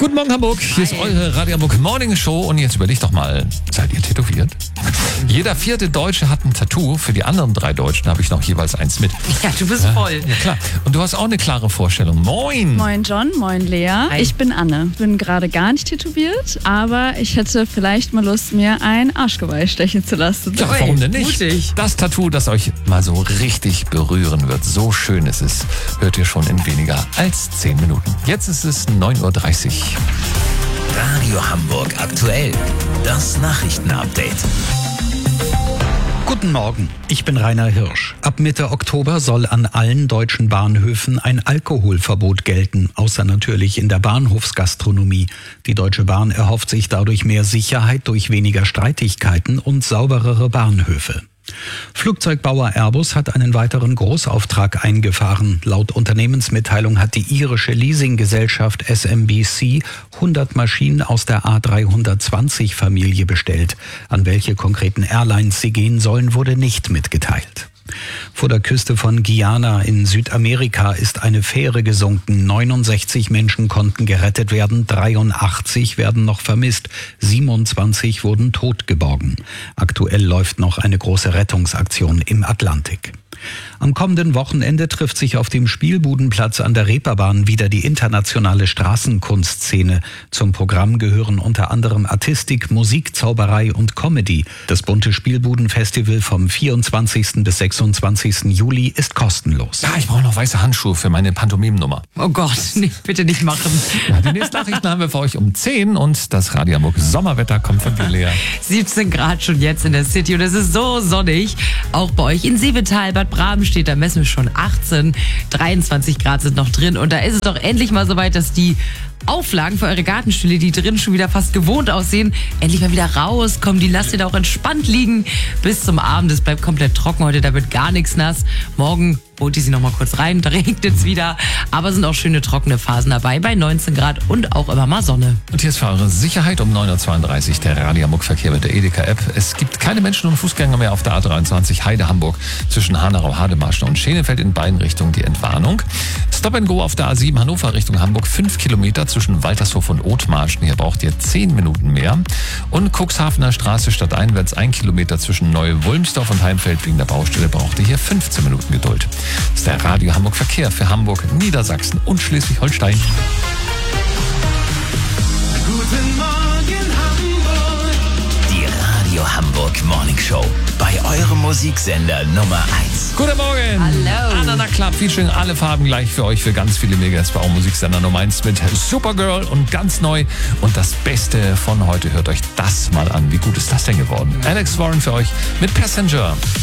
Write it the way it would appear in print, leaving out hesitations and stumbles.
Guten Morgen Hamburg, hier ist eure Radio Hamburg Morning Show und jetzt überlegt doch mal, seid ihr tätowiert? Jeder 4. Deutsche hat ein Tattoo, für die anderen 3 Deutschen habe ich noch jeweils eins mit. Ja, du bist voll. Ja klar, und du hast auch eine klare Vorstellung. Moin! Moin John, moin Lea. Hi. Ich bin Anne, bin gerade gar nicht tätowiert, aber ich hätte vielleicht mal Lust, mir ein Arschgeweih stechen zu lassen. Ja, warum denn nicht? mutig. Das Tattoo, das euch mal so richtig berühren wird, so schön es ist, hört ihr schon in weniger als 10 Minuten. Jetzt ist es 9.30 Uhr. Radio Hamburg aktuell. Das Nachrichtenupdate. Guten Morgen, ich bin Rainer Hirsch. Ab Mitte Oktober soll an allen deutschen Bahnhöfen ein Alkoholverbot gelten, außer natürlich in der Bahnhofsgastronomie. Die Deutsche Bahn erhofft sich dadurch mehr Sicherheit durch weniger Streitigkeiten und sauberere Bahnhöfe. Flugzeugbauer Airbus hat einen weiteren Großauftrag eingefahren. Laut Unternehmensmitteilung hat die irische Leasinggesellschaft SMBC 100 Maschinen aus der A320-Familie bestellt. An welche konkreten Airlines sie gehen sollen, wurde nicht mitgeteilt. Vor der Küste von Guyana in Südamerika ist eine Fähre gesunken. 69 Menschen konnten gerettet werden, 83 werden noch vermisst, 27 wurden tot geborgen. Aktuell läuft noch eine große Rettungsaktion im Atlantik. Am kommenden Wochenende trifft sich auf dem Spielbudenplatz an der Reeperbahn wieder die internationale Straßenkunstszene. Zum Programm gehören unter anderem Artistik, Musik, Zauberei und Comedy. Das bunte Spielbudenfestival vom 24. bis 26. Juli ist kostenlos. Ja, ich brauche noch weiße Handschuhe für meine Pantomimennummer. Oh Gott, nee, bitte nicht machen. Ja, die nächsten Nachrichten haben wir für euch um 10 und das Radio Hamburg Sommerwetter kommt von dir, Lea. 17 Grad schon jetzt in der City und es ist so sonnig. Auch bei euch in Seevetal, Bad Bramstedt, da messen wir schon 18. 23 Grad sind noch drin und da ist es doch endlich mal soweit, dass die Auflagen für eure Gartenstühle, die drin schon wieder fast gewohnt aussehen, endlich mal wieder rauskommen. Die lasst ihr da auch entspannt liegen bis zum Abend. Es bleibt komplett trocken heute, da wird gar nichts nass. Morgen holt ihr sie noch mal kurz rein, da regnet es wieder. Aber sind auch schöne trockene Phasen dabei bei 19 Grad und auch immer mal Sonne. Und hier ist für eure Sicherheit um 9.32 Uhr der Radio Hamburg Verkehr mit der Edeka-App. Es gibt keine Menschen und Fußgänger mehr auf der A23 Heide-Hamburg zwischen Hanau, Hademarschen und Schenefeld in beiden Richtungen die Entwarnung. Stop and Go auf der A7 Hannover Richtung Hamburg 5 Kilometer zwischen Waltershof und Othmarschen. Hier braucht ihr 10 Minuten mehr. Und Cuxhavener Straße stadteinwärts 1 Kilometer zwischen Neu-Wulmsdorf und Heimfeld wegen der Baustelle braucht ihr hier 15 Minuten Geduld. Das ist der Radio Hamburg Verkehr für Hamburg, Niedersachsen und Schleswig-Holstein. Guten Morgen Hamburg. Die Radio Hamburg Morning Show. Bei eurem Musiksender Nummer 1. Guten Morgen! Hallo. Anana Club featuring alle Farben gleich für euch, für ganz viele Megas bei eurem Musiksender Nummer 1 mit Supergirl und ganz neu. Und das Beste von heute, hört euch das mal an. Wie gut ist das denn geworden? Alex Warren für euch mit Passenger.